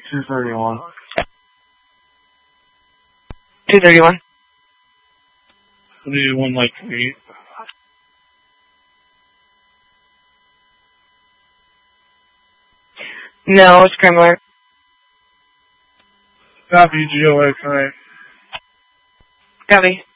231. 231. I need one like 8. No, it's Grimler. Copy, GOA tonight. Copy.